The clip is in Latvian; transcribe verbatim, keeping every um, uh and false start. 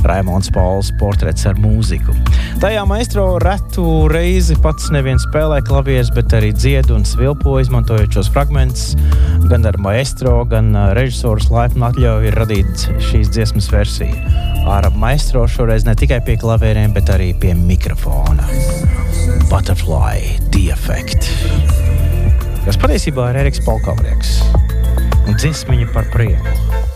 Raimonds Pauls portrets ar mūziku. Tajā maestro retu reizi pats nevien spēlē klavieres, bet arī dzied un svilpo, izmantojot šos fragmentus. Gan ar maestro, gan režisors laipni atļauj ir radīt šīs dziesmas versiju. Ar maestro šoreiz ne tikai pie klavieriem, bet arī pie mikrofona. Butterfly, The Effect. Kas patiesībā ir Eriks Palkavrieks. Un dziesmiņa par prieku.